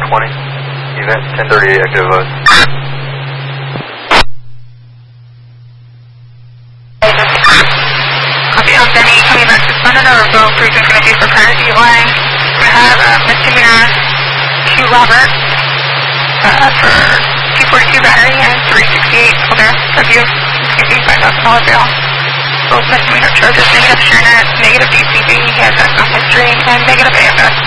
20. Event 1038, active us. Copy, I'm Denny, coming back to Splendid Overflow, cruising going to be for private DUI. We have misdemeanor Q Robert for 242 battery and 368 holder review. It's going to be $5,000 bail. Both misdemeanor charges, negative ShareNet, negative DCB, he has XM history, and negative AFS.